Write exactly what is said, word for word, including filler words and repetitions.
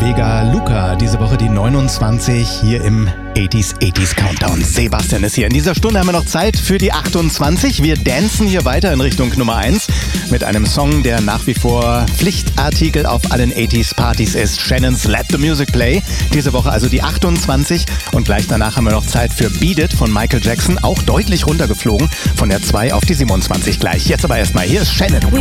Vega Luca, diese Woche die neunundzwanzig hier im achtziger achtziger Countdown. Sebastian ist hier. In dieser Stunde haben wir noch Zeit für die achtundzwanzig. Wir dancen hier weiter in Richtung Nummer eins mit einem Song, der nach wie vor Pflichtartikel auf allen achtziger Partys ist. Shannon's Let the Music Play. Diese Woche also die achtundzwanzig und gleich danach haben wir noch Zeit für Beat It von Michael Jackson. Auch deutlich runtergeflogen von der zwei auf die siebenundzwanzig gleich. Jetzt aber erstmal, hier ist Shannon.